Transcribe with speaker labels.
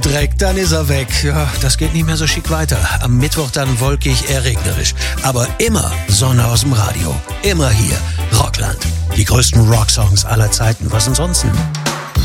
Speaker 1: Dreck, dann ist er weg. Ja, das geht nicht mehr so schick weiter. Am Mittwoch dann wolkig, eher regnerisch. Aber immer Sonne aus dem Radio. Immer hier. Rockland. Die größten Rocksongs aller Zeiten. Was ansonsten?